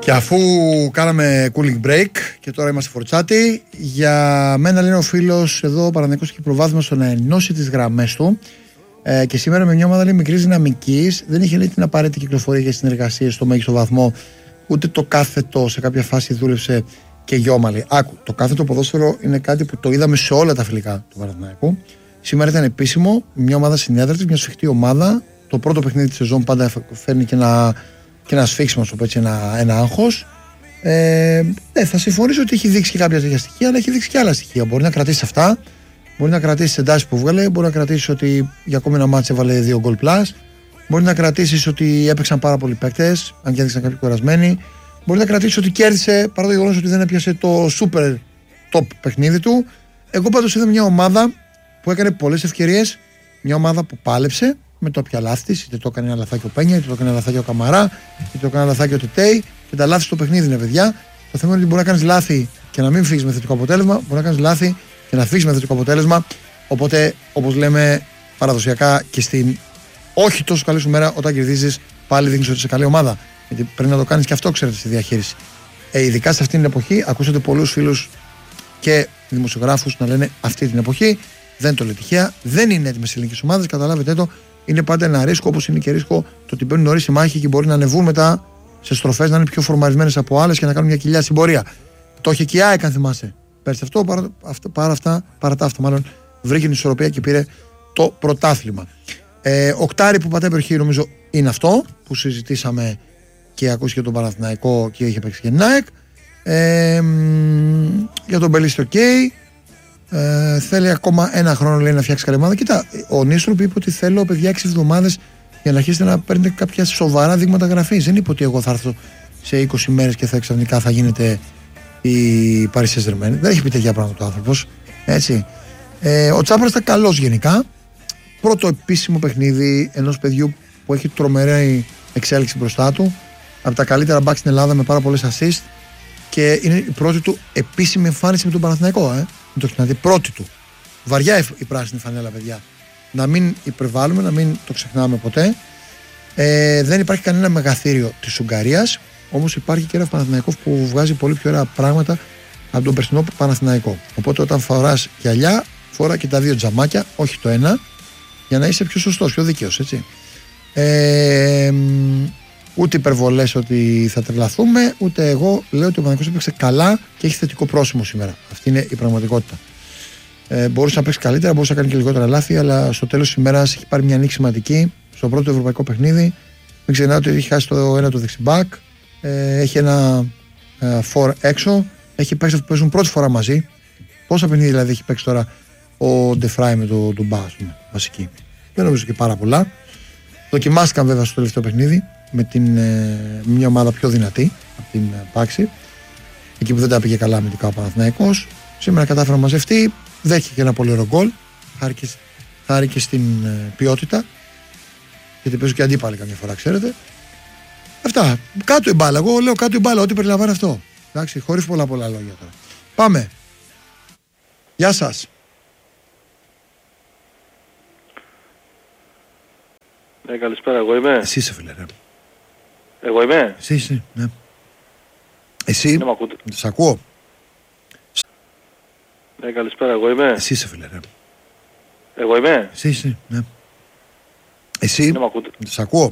Και αφού κάναμε cooling break και τώρα είμαστε φορτσάτοι, για μένα λέει ο φίλος εδώ Παναθηναϊκός έχει προβάδισμα στο να ενώσει τις γραμμές του. Και σήμερα με μια ομάδα λέει μικρής δυναμικής, δεν είχε λέει την απαραίτητη κυκλοφορία για συνεργασίες στο μέγιστο βαθμό, ούτε το κάθετο σε κάποια φάση δούλεψε και γιώμα. Λέει. Άκου, το κάθετο ποδόσφαιρο είναι κάτι που το είδαμε σε όλα τα φιλικά του Παναθηναϊκού. Σήμερα ήταν επίσημο, μια ομάδα συνέδραση, μια σφιχτή ομάδα. Το πρώτο παιχνίδι της σεζόν πάντα φέρνει και ένα σφίξιμο, στο έτσι, ένα άγχος. Θα συμφωνήσω ότι έχει δείξει και κάποια τέτοια στοιχεία, αλλά έχει δείξει και άλλα στοιχεία. Μπορεί να κρατήσει αυτά, μπορεί να κρατήσει τις εντάσεις που βγάλε, μπορεί να κρατήσει ότι για ακόμη ένα μάτς έβαλε 2 γκολ πλάς, μπορεί να κρατήσει ότι έπαιξαν πάρα πολλοί παίκτες, αν και έδειξαν κάποιοι κουρασμένοι, μπορεί να κρατήσει ότι κέρδισε παρά το γεγονός ότι δεν έπιασε το super top παιχνίδι του. Εγώ πάντως είδα μια ομάδα που έκανε πολλές ευκαιρίες, μια ομάδα που πάλεψε με το όποια λάθη της, είτε το έκανε ένα λαθάκι ο Πένια, είτε το έκανε ένα λαθάκι ο Καμαρά, είτε το έκανε ένα λαθάκι ο Τετέι, και τα λάθη στο παιχνίδι είναι παιδιά. Το θέμα είναι ότι μπορεί να κάνεις λάθη και να μην φύγεις με θετικό αποτέλεσμα, μπορεί να κάνεις λάθη και να φύγεις με θετικό αποτέλεσμα. Οπότε, όπως λέμε παραδοσιακά και στην όχι τόσο καλή σου μέρα, όταν κερδίζεις, πάλι δείχνεις ότι είσαι καλή ομάδα. Γιατί πρέπει να το κάνεις και αυτό, ξέρετε, στη διαχείριση. Ειδικά σε αυτήν την εποχή, ακούσατε πολλούς φίλους και δημοσιογράφους να λένε αυτή την εποχή. Δεν το λέει τυχαία, δεν είναι έτοιμες οι ελληνικές ομάδες, καταλάβετε το. Είναι πάντα ένα ρίσκο, όπως είναι και ρίσκο το ότι μπαίνουν νωρίς στη μάχη και μπορεί να ανεβούν μετά σε στροφές, να είναι πιο φορμαρισμένες από άλλες και να κάνουν μια κοιλιά στην πορεία. Το είχε και η ΑΕΚ, αν θυμάσαι. Πέρσι αυτό, παρά τα αυτά, μάλλον βρήκε την ισορροπία και πήρε το πρωτάθλημα. Οκτάρι που πατάει περιοχή, νομίζω είναι αυτό που συζητήσαμε και ακούστηκε τον Παναθηναϊκό και είχε παίξει και την ΑΕΚ. Για τον Μπελίστη, οκ. Θέλει ακόμα ένα χρόνο, λέει, να φτιάξει καλή ομάδα. Κοίτα, ο Νίστροπ είπε ότι θέλω, παιδιά, 6 εβδομάδες για να αρχίσετε να παίρνετε κάποια σοβαρά δείγματα γραφής. Δεν είπε ότι εγώ θα έρθω σε 20 μέρες και θα ξαφνικά θα γίνεται η Paris Saint-Germain. Δεν έχει πει τέτοια πράγματα ο άνθρωπος. Έτσι. Ο Τσάπρας ήταν καλός γενικά. Πρώτο επίσημο παιχνίδι ενός παιδιού που έχει τρομερή εξέλιξη μπροστά του. Από τα καλύτερα μπακ στην Ελλάδα με πάρα πολλές assist. Και είναι η πρώτη του επίσημη εμφάνιση με τον Παναθηναϊκό. Μην το ξεχνάτε, πρώτη του. Βαριά η πράσινη φανέλα, παιδιά. Να μην υπερβάλλουμε, να μην το ξεχνάμε ποτέ. Δεν υπάρχει κανένα μεγαθύριο της Ουγγαρίας. Όμως υπάρχει και ένα Παναθηναϊκός που βγάζει πολύ πιο ωραία πράγματα από τον περσινό Παναθηναϊκό. Οπότε όταν φοράς γυαλιά, φορά και τα 2 τζαμάκια, όχι το ένα, για να είσαι πιο σωστός, πιο δίκαιος, έτσι. Ούτε υπερβολές ότι θα τρελαθούμε, ούτε εγώ λέω ότι ο Παναθηναϊκός έπαιξε καλά και έχει θετικό πρόσημο σήμερα. Αυτή είναι η πραγματικότητα. Μπορούσε να παίξει καλύτερα, μπορούσε να κάνει και λιγότερα λάθη, αλλά στο τέλος της ημέρας έχει πάρει μια νίκη σημαντική στο πρώτο ευρωπαϊκό παιχνίδι. Μην ξεχνάτε ότι έχει χάσει το ένα του δεξιμπάκ, έχει ένα φορ έξω, έχει παίξει που παίζουν πρώτη φορά μαζί. Πόσα παιχνίδια δηλαδή έχει παίξει τώρα ο Ντεφράι με τον Ντουμπά, βασική. Δεν νομίζω και πάρα πολλά. Δοκιμάστηκαν βέβαια στο τελευταίο παιχνίδι με μια ομάδα πιο δυνατή από την Πάξη, εκεί που δεν τα πήγε καλά αμυντικά ο Παναθηναϊκός. Σήμερα κατάφερε να μαζευτεί, δέχηκε και ένα πολύ ωραίο γκολ, χάρη και στην ποιότητα, γιατί παίζουν και αντίπαλοι καμιά φορά, ξέρετε. Αυτά, κάτω η μπάλα, εγώ λέω κάτω η μπάλα, ό,τι περιλαμβάνει αυτό. Εντάξει, χωρίς πολλά λόγια τώρα. Πάμε. Γεια σας. Καλησπέρα, εγώ είμαι. Εσύ είσαι, φίλε, ρε. Εγώ είμαι. Εσύ είσαι, ναι. Εσύ, σ' ακούω. Καλησπέρα, εγώ είμαι. Εσύ είσαι, φίλε, ρε. Εγώ είμαι. Εσύ είσαι, ναι. Εσύ, σ' ακούω.